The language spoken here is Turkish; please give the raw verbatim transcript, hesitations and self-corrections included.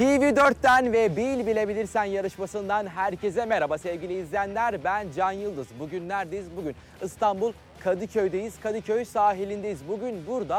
T V dörtten ve Bil Bilebilirsen yarışmasından herkese merhaba sevgili izleyenler. Ben Can Yıldız. Bugün neredeyiz? Bugün İstanbul Kadıköy'deyiz. Kadıköy sahilindeyiz. Bugün burada